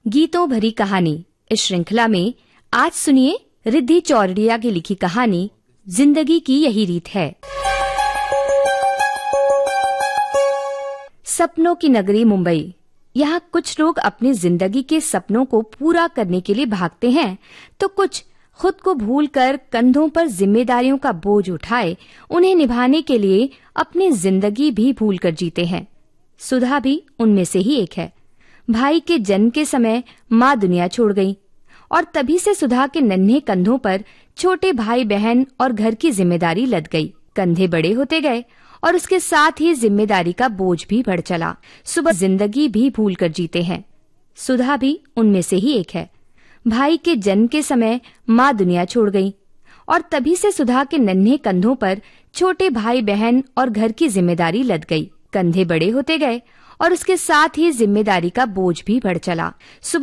गीतों भरी कहानी इस श्रृंखला में आज सुनिए रिद्धि चौरड़िया की लिखी कहानी जिंदगी की यही रीत है। सपनों की नगरी मुंबई। यहाँ कुछ लोग अपनी जिंदगी के सपनों को पूरा करने के लिए भागते हैं, तो कुछ खुद को भूलकर कंधों पर जिम्मेदारियों का बोझ उठाए उन्हें निभाने के लिए अपनी जिंदगी भी भूलकर जीते हैं। सुधा भी उनमें से ही एक है। भाई के जन्म के समय माँ दुनिया छोड़ गई और तभी से सुधा के नन्हे कंधों पर छोटे भाई बहन और घर की जिम्मेदारी लद गई। कंधे बड़े होते गए और उसके साथ ही जिम्मेदारी का बोझ भी बढ़ चला। सुबह जिंदगी भी भूलकर जीते हैं। सुधा भी उनमें से ही एक है। भाई के जन्म के समय माँ दुनिया छोड़ गई और तभी से सुधा के नन्हे कंधों पर छोटे भाई बहन और घर की जिम्मेदारी लद गई। कंधे बड़े होते गए और उसके साथ ही जिम्मेदारी का बोझ भी बढ़ चला। सुबह